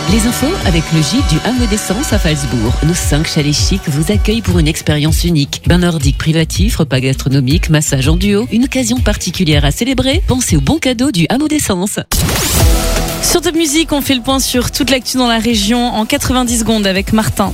Les infos avec le gîte du Hameau d'Essence à Falsbourg. Nos 5 chalets chics vous accueillent pour une expérience unique. Bain nordique privatif, repas gastronomique, massage en duo. Une occasion particulière à célébrer. Pensez aux bons cadeaux du Hameau d'Essence. Sur Top Music, on fait le point sur toute l'actu dans la région en 90 secondes avec Martin.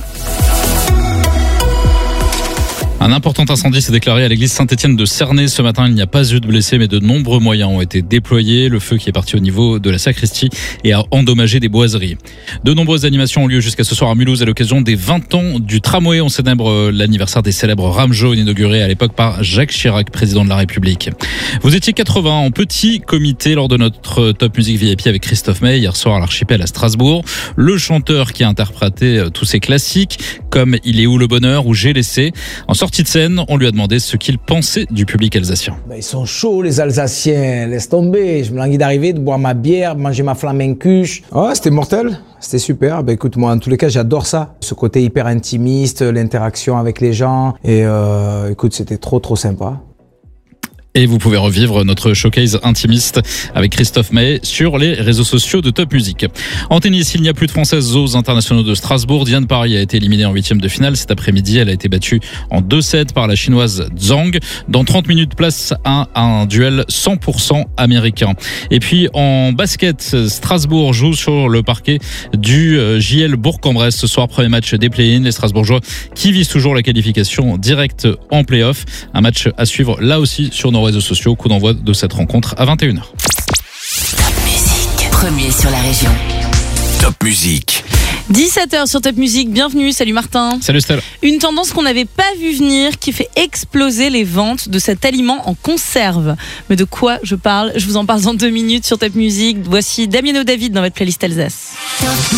Un important incendie s'est déclaré à l'église Saint-Étienne de Cernay ce matin. Il n'y a pas eu de blessés, mais de nombreux moyens ont été déployés. Le feu qui est parti au niveau de la sacristie et a endommagé des boiseries. De nombreuses animations ont lieu jusqu'à ce soir à Mulhouse à l'occasion des 20 ans du tramway. On célèbre l'anniversaire des célèbres rames jaunes inaugurées à l'époque par Jacques Chirac, président de la République. Vous étiez 80 en petit comité lors de notre Top Music VIP avec Christophe May hier soir à l'Archipel à Strasbourg. Le chanteur qui a interprété tous ses classiques comme Il est où le bonheur ou J'ai laissé. En sortie de scène, on lui a demandé ce qu'il pensait du public alsacien. Ils sont chauds les Alsaciens, laisse tomber. Je me languis d'arriver, de boire ma bière, de manger ma flamencuche. Oh, c'était mortel, c'était super. Écoute, moi en tous les cas j'adore ça. Ce côté hyper intimiste, l'interaction avec les gens. Et écoute, c'était trop sympa. Et vous pouvez revivre notre showcase intimiste avec Christophe May sur les réseaux sociaux de Top Music. En tennis, il n'y a plus de Françaises aux internationaux de Strasbourg. Diane Parry a été éliminée en 8e de finale. Cet après-midi, elle a été battue en 2-7 par la chinoise Zhang. Dans 30 minutes, place à un duel 100% américain. Et puis en basket, Strasbourg joue sur le parquet du JL Bourg-en-Bresse ce soir. Premier match des play-in. Les Strasbourgeois qui visent toujours la qualification directe en play-off. Un match à suivre là aussi sur nos réseaux sociaux. Coup d'envoi de cette rencontre à 21h. Top Music, premier sur la région. Top Music. 17h sur Top Music, bienvenue, salut Martin. Salut Stella. Une tendance qu'on n'avait pas vu venir qui fait exploser les ventes de cet aliment en conserve. Mais de quoi je parle ? Je vous en parle dans 2 minutes sur Top Music. Voici Damiano David dans votre playlist Alsace.